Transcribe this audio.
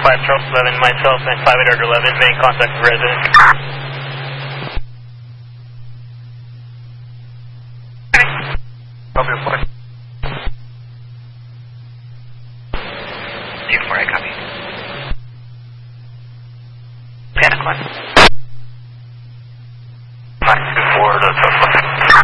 Charles 11, myself, and 5811, main contact with resident. Copy, report. 2-4, I copy. Panic 1.